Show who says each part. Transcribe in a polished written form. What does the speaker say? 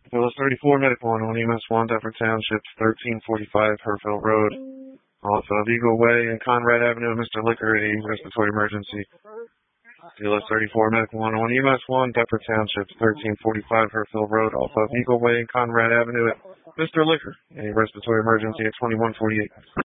Speaker 1: Phyllis 34, Medical 1, EMS 1, Deptford Township, 1345 Herfield Road, off of Eagle Way and Conrad Avenue. Mr. Liquor, a respiratory emergency. Phyllis 34, Medical 1, EMS 1, Deptford Township, 1345 Herfield Road, off of Eagle Way and Conrad Avenue. Mr. Liquor, a respiratory emergency at 2148.